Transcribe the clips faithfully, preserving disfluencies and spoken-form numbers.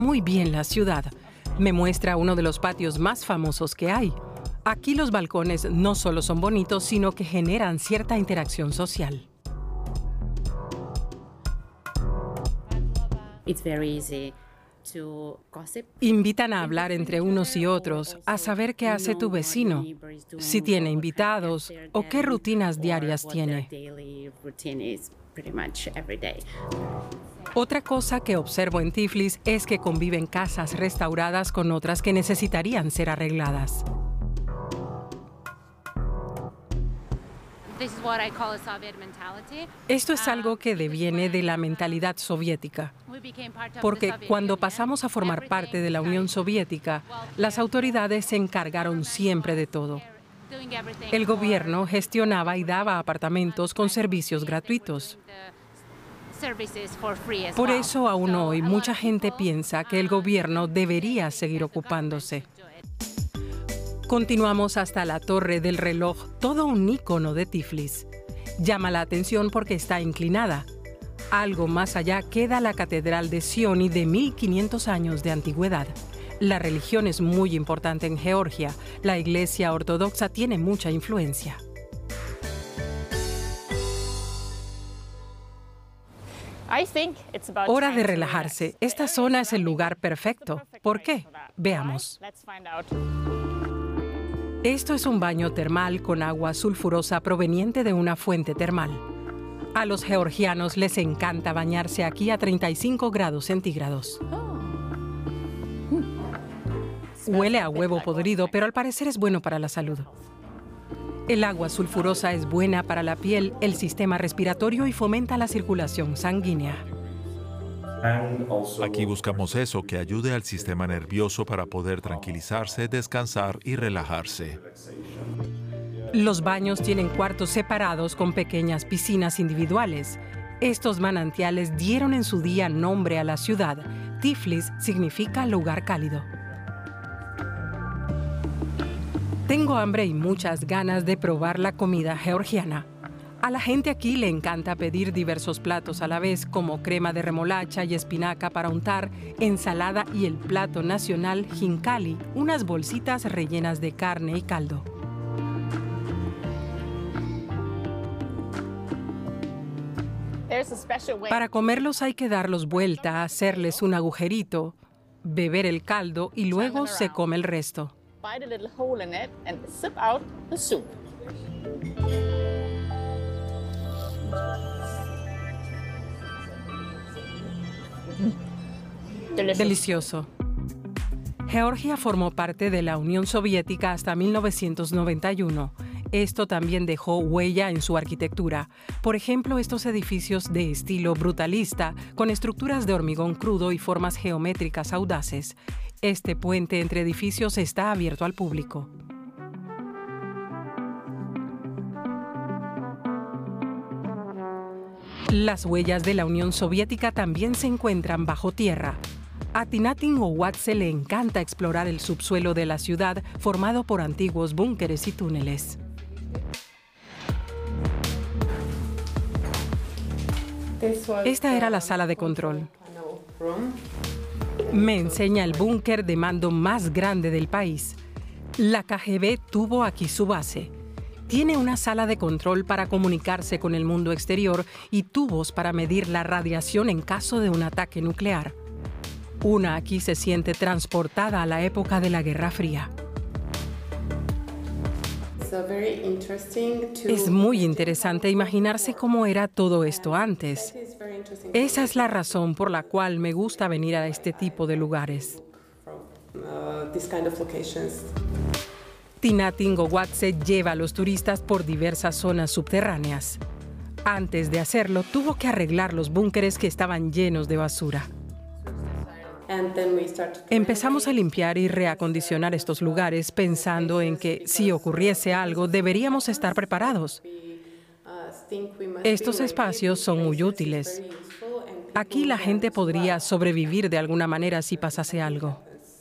Muy bien la ciudad. Me muestra uno de los patios más famosos que hay. Aquí los balcones no solo son bonitos, sino que generan cierta interacción social. It's very easy to gossip. Invitan a hablar entre unos y otros, a saber qué hace tu vecino, si tiene invitados o qué rutinas diarias tiene. Otra cosa que observo en Tiflis es que conviven casas restauradas con otras que necesitarían ser arregladas. Esto es algo que deviene de la mentalidad soviética, porque cuando pasamos a formar parte de la Unión Soviética, las autoridades se encargaron siempre de todo. El gobierno gestionaba y daba apartamentos con servicios gratuitos. Por eso, aún hoy, mucha gente piensa que el gobierno debería seguir ocupándose. Continuamos hasta la Torre del Reloj, todo un ícono de Tiflis. Llama la atención porque está inclinada. Algo más allá queda la Catedral de Sioni de mil quinientos años de antigüedad. La religión es muy importante en Georgia. La Iglesia Ortodoxa tiene mucha influencia. Hora de relajarse. Esta zona es el lugar perfecto. ¿Por qué? Veamos. Esto es un baño termal con agua sulfurosa proveniente de una fuente termal. A los georgianos les encanta bañarse aquí a treinta y cinco grados centígrados. Huele a huevo podrido, pero al parecer es bueno para la salud. El agua sulfurosa es buena para la piel, el sistema respiratorio y fomenta la circulación sanguínea. Aquí buscamos eso, que ayude al sistema nervioso para poder tranquilizarse, descansar y relajarse. Los baños tienen cuartos separados con pequeñas piscinas individuales. Estos manantiales dieron en su día nombre a la ciudad. Tiflis significa lugar cálido. Tengo hambre y muchas ganas de probar la comida georgiana. A la gente aquí le encanta pedir diversos platos a la vez, como crema de remolacha y espinaca para untar, ensalada y el plato nacional hinkali, unas bolsitas rellenas de carne y caldo. Para comerlos hay que darlos vuelta, hacerles un agujerito, beber el caldo y luego se come el resto. Delicioso. Georgia formó parte de la Unión Soviética hasta mil novecientos noventa y uno. Esto también dejó huella en su arquitectura. Por ejemplo, estos edificios de estilo brutalista, con estructuras de hormigón crudo y formas geométricas audaces. Este puente entre edificios está abierto al público. Las huellas de la Unión Soviética también se encuentran bajo tierra. A Tinatin Ohuatse le encanta explorar el subsuelo de la ciudad formado por antiguos búnkeres y túneles. Esta era la sala de control. Me enseña el búnker de mando más grande del país. La K G B tuvo aquí su base. Tiene una sala de control para comunicarse con el mundo exterior y tubos para medir la radiación en caso de un ataque nuclear. Una aquí se siente transportada a la época de la Guerra Fría. Es muy interesante imaginarse cómo era todo esto antes. Esa es la razón por la cual me gusta venir a este tipo de lugares. Tinatin Ohuatse lleva a los turistas por diversas zonas subterráneas. Antes de hacerlo, tuvo que arreglar los búnkeres que estaban llenos de basura. Empezamos a limpiar y reacondicionar estos lugares pensando en que si ocurriese algo deberíamos estar preparados. Estos espacios son muy útiles. Aquí la gente podría sobrevivir de alguna manera si pasase algo.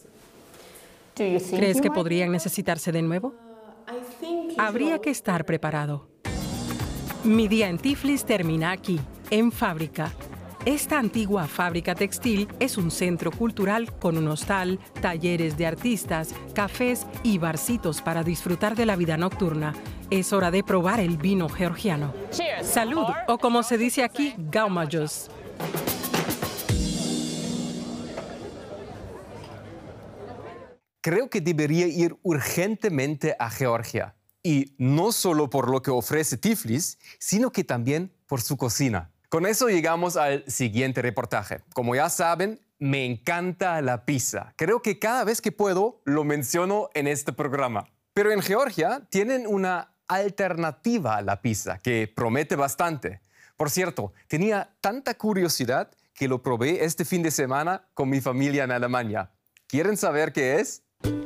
¿Crees que podrían necesitarse de nuevo? Habría que estar preparado. Mi día en Tiflis termina aquí, en fábrica. Esta antigua fábrica textil es un centro cultural con un hostal, talleres de artistas, cafés y barcitos para disfrutar de la vida nocturna. Es hora de probar el vino georgiano. Cheers. Salud, o como se dice aquí, gaumayos. Creo que debería ir urgentemente a Georgia. Y no solo por lo que ofrece Tiflis, sino que también por su cocina. Con eso llegamos al siguiente reportaje. Como ya saben, me encanta la pizza. Creo que cada vez que puedo lo menciono en este programa. Pero en Georgia tienen una alternativa a la pizza que promete bastante. Por cierto, tenía tanta curiosidad que lo probé este fin de semana con mi familia en Alemania. ¿Quieren saber qué es?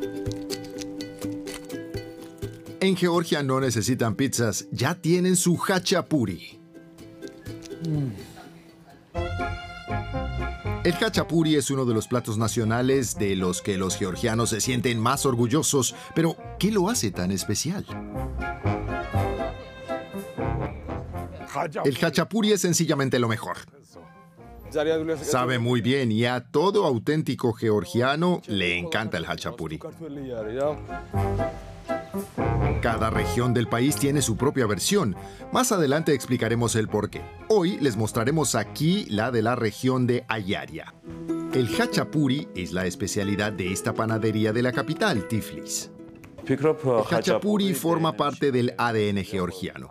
En Georgia no necesitan pizzas, ya tienen su hachapuri. El hachapuri es uno de los platos nacionales de los que los georgianos se sienten más orgullosos. Pero, ¿qué lo hace tan especial? El hachapuri es sencillamente lo mejor. Sabe muy bien y a todo auténtico georgiano le encanta el hachapuri. Cada región del país tiene su propia versión. Más adelante explicaremos el porqué. Hoy les mostraremos aquí la de la región de Ayaria. El hachapuri es la especialidad de esta panadería de la capital, Tiflis. El hachapuri forma parte del A D N georgiano.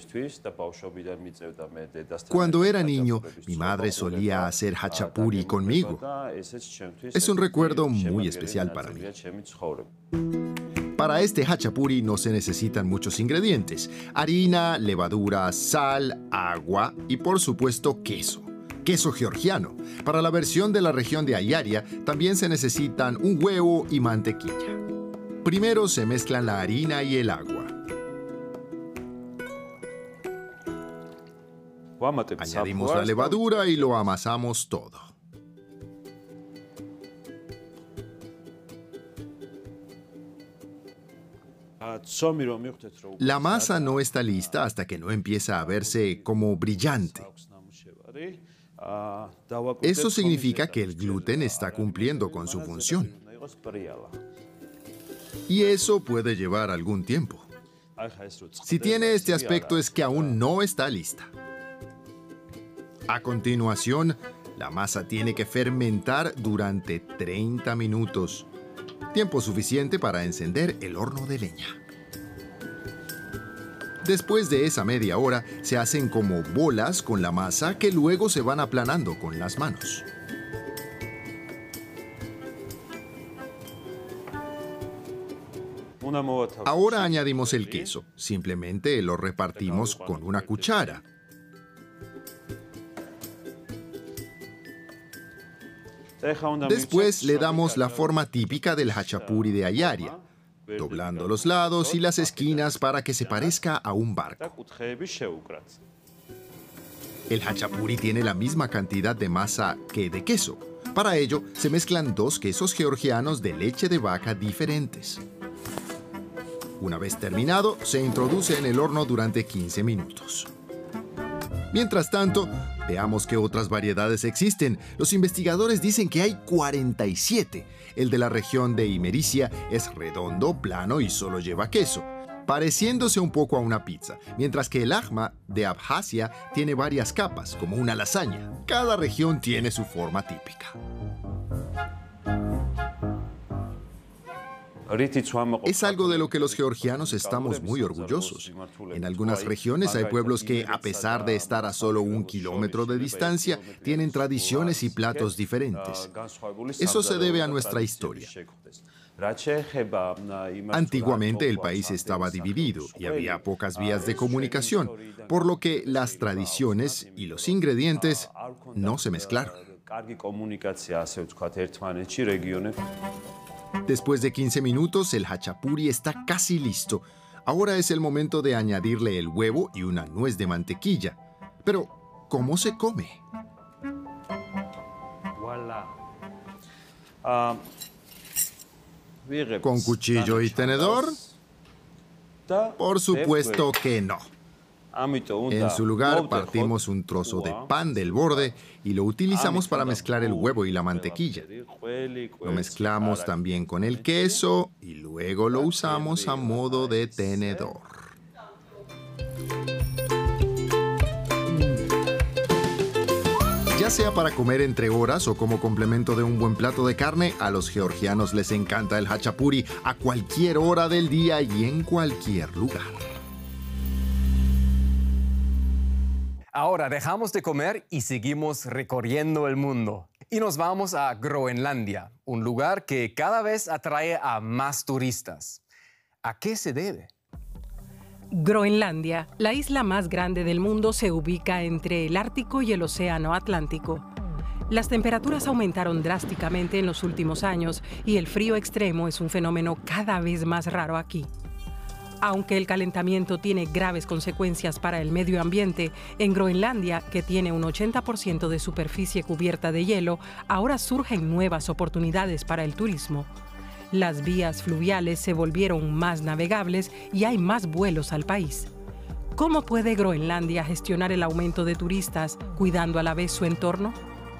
Cuando era niño, mi madre solía hacer hachapuri conmigo. Es un recuerdo muy especial para mí. Para este hachapuri no se necesitan muchos ingredientes: harina, levadura, sal, agua y por supuesto queso. Queso georgiano. Para la versión de la región de Ayaria también se necesitan un huevo y mantequilla. Primero se mezclan la harina y el agua. Añadimos la levadura y lo amasamos todo. La masa no está lista hasta que no empieza a verse como brillante. Eso significa que el gluten está cumpliendo con su función. Y eso puede llevar algún tiempo. Si tiene este aspecto es que aún no está lista. A continuación, la masa tiene que fermentar durante treinta minutos. Tiempo suficiente para encender el horno de leña. Después de esa media hora, se hacen como bolas con la masa que luego se van aplanando con las manos. Ahora añadimos el queso. Simplemente lo repartimos con una cuchara. Después le damos la forma típica del hachapuri de Ayaria, doblando los lados y las esquinas para que se parezca a un barco. El hachapuri tiene la misma cantidad de masa que de queso. Para ello, se mezclan dos quesos georgianos de leche de vaca diferentes. Una vez terminado, se introduce en el horno durante quince minutos. Mientras tanto, veamos qué otras variedades existen. Los investigadores dicen que hay cuarenta y siete. El de la región de Imericia es redondo, plano y solo lleva queso, pareciéndose un poco a una pizza, mientras que el Akhma de Abjasia tiene varias capas, como una lasaña. Cada región tiene su forma típica. Es algo de lo que los georgianos estamos muy orgullosos. En algunas regiones hay pueblos que, a pesar de estar a solo un kilómetro de distancia, tienen tradiciones y platos diferentes. Eso se debe a nuestra historia. Antiguamente el país estaba dividido y había pocas vías de comunicación, por lo que las tradiciones y los ingredientes no se mezclaron. Después de quince minutos, el hachapuri está casi listo. Ahora es el momento de añadirle el huevo y una nuez de mantequilla. Pero, ¿cómo se come? ¿Con cuchillo y tenedor? Por supuesto que no. En su lugar, partimos un trozo de pan del borde y lo utilizamos para mezclar el huevo y la mantequilla. Lo mezclamos también con el queso y luego lo usamos a modo de tenedor. Ya sea para comer entre horas o como complemento de un buen plato de carne, a los georgianos les encanta el hachapuri a cualquier hora del día y en cualquier lugar. Ahora dejamos de comer y seguimos recorriendo el mundo. Y nos vamos a Groenlandia, un lugar que cada vez atrae a más turistas. ¿A qué se debe? Groenlandia, la isla más grande del mundo, se ubica entre el Ártico y el Océano Atlántico. Las temperaturas aumentaron drásticamente en los últimos años y el frío extremo es un fenómeno cada vez más raro aquí. Aunque el calentamiento tiene graves consecuencias para el medio ambiente, en Groenlandia, que tiene un ochenta por ciento de superficie cubierta de hielo, ahora surgen nuevas oportunidades para el turismo. Las vías fluviales se volvieron más navegables y hay más vuelos al país. ¿Cómo puede Groenlandia gestionar el aumento de turistas, cuidando a la vez su entorno?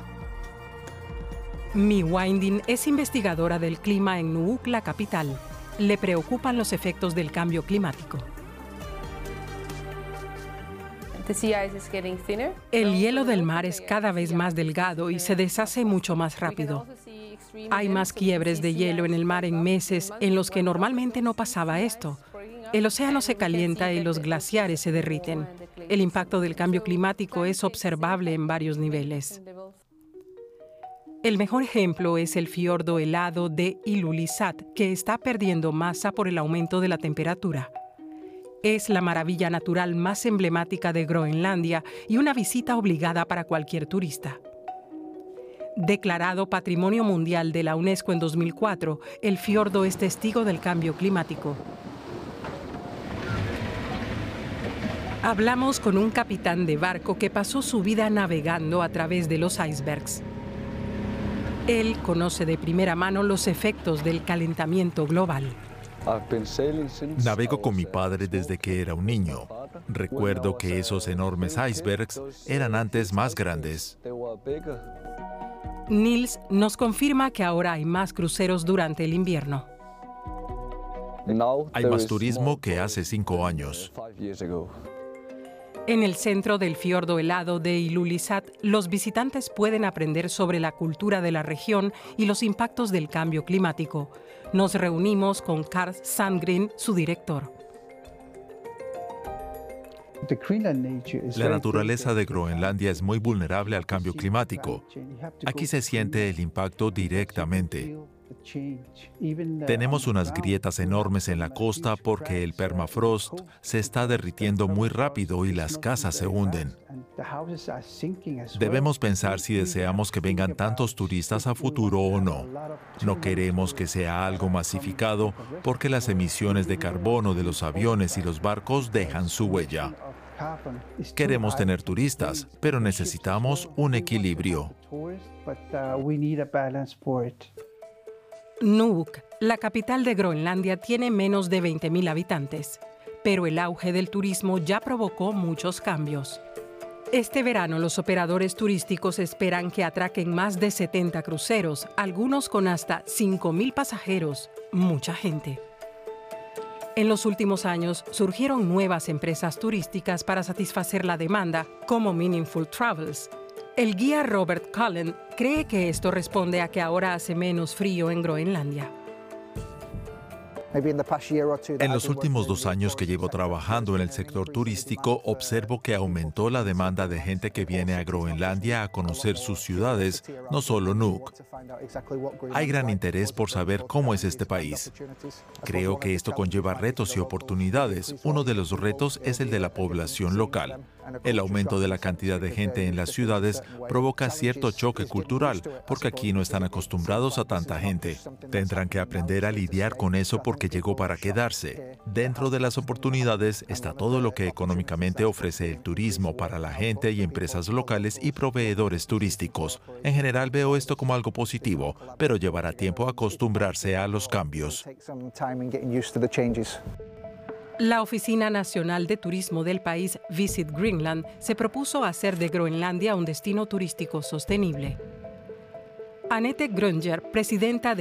Mi Winding es investigadora del clima en Nuuk, la capital. Le preocupan los efectos del cambio climático. El hielo del mar es cada vez más delgado y se deshace mucho más rápido. Hay más quiebres de hielo en el mar en meses en los que normalmente no pasaba esto. El océano se calienta y los glaciares se derriten. El impacto del cambio climático es observable en varios niveles. El mejor ejemplo es el fiordo helado de Ilulissat, que está perdiendo masa por el aumento de la temperatura. Es la maravilla natural más emblemática de Groenlandia y una visita obligada para cualquier turista. Declarado Patrimonio Mundial de la UNESCO en dos mil cuatro, el fiordo es testigo del cambio climático. Hablamos con un capitán de barco que pasó su vida navegando a través de los icebergs. Él conoce de primera mano los efectos del calentamiento global. Navego con mi padre desde que era un niño. Recuerdo que esos enormes icebergs eran antes más grandes. Nils nos confirma que ahora hay más cruceros durante el invierno. Hay más turismo que hace cinco años. En el centro del fiordo helado de Ilulissat, los visitantes pueden aprender sobre la cultura de la región y los impactos del cambio climático. Nos reunimos con Karl Sandgren, su director. La naturaleza de Groenlandia es muy vulnerable al cambio climático. Aquí se siente el impacto directamente. Tenemos unas grietas enormes en la costa porque el permafrost se está derritiendo muy rápido y las casas se hunden. Debemos pensar si deseamos que vengan tantos turistas a futuro o no. No queremos que sea algo masificado porque las emisiones de carbono de los aviones y los barcos dejan su huella. Queremos tener turistas, pero necesitamos un equilibrio. Nuuk, la capital de Groenlandia, tiene menos de veinte mil habitantes, pero el auge del turismo ya provocó muchos cambios. Este verano los operadores turísticos esperan que atraquen más de setenta cruceros, algunos con hasta cinco mil pasajeros, mucha gente. En los últimos años surgieron nuevas empresas turísticas para satisfacer la demanda, como Meaningful Travels. El guía Robert Cullen cree que esto responde a que ahora hace menos frío en Groenlandia. En los últimos dos años que llevo trabajando en el sector turístico, observo que aumentó la demanda de gente que viene a Groenlandia a conocer sus ciudades, no solo Nuuk. Hay gran interés por saber cómo es este país. Creo que esto conlleva retos y oportunidades. Uno de los retos es el de la población local. El aumento de la cantidad de gente en las ciudades provoca cierto choque cultural, porque aquí no están acostumbrados a tanta gente. Tendrán que aprender a lidiar con eso porque llegó para quedarse. Dentro de las oportunidades está todo lo que económicamente ofrece el turismo para la gente y empresas locales y proveedores turísticos. En general veo esto como algo positivo, pero llevará tiempo acostumbrarse a los cambios. La Oficina Nacional de Turismo del país, Visit Greenland, se propuso hacer de Groenlandia un destino turístico sostenible. Annette Grønjer, presidenta de